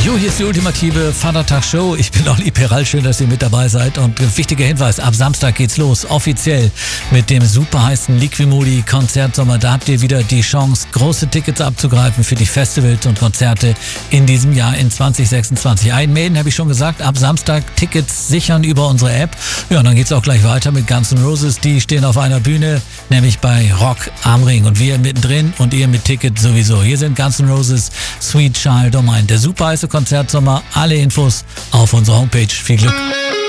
Jo, hier ist die ultimative Vatertag-Show. Ich bin Olli Peral, schön, dass ihr mit dabei seid. Und wichtiger Hinweis, ab Samstag geht's los, offiziell mit dem super heißen Liquimoli Konzertsommer. Da habt ihr wieder die Chance, große Tickets abzugreifen für die Festivals und Konzerte in diesem Jahr in 2026. Einmelden, habe ich schon gesagt, ab Samstag Tickets sichern über unsere App. Ja, und dann geht's auch gleich weiter mit Guns N' Roses. Die stehen auf einer Bühne, nämlich bei Rock am Ring. Und wir mittendrin und ihr mit Ticket sowieso. Hier sind Guns N' Roses, Sweet Child O' Mine. Der super heiße Konzertsommer. Alle Infos auf unserer Homepage. Viel Glück.